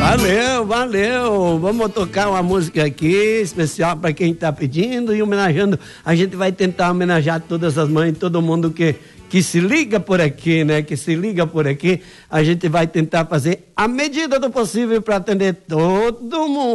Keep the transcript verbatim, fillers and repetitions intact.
Valeu, valeu. Vamos tocar uma música aqui, especial para quem tá pedindo e homenageando. A gente vai tentar homenagear todas as mães, todo mundo que, que se liga por aqui, né? Que se liga por aqui. A gente vai tentar fazer a medida do possível para atender todo mundo.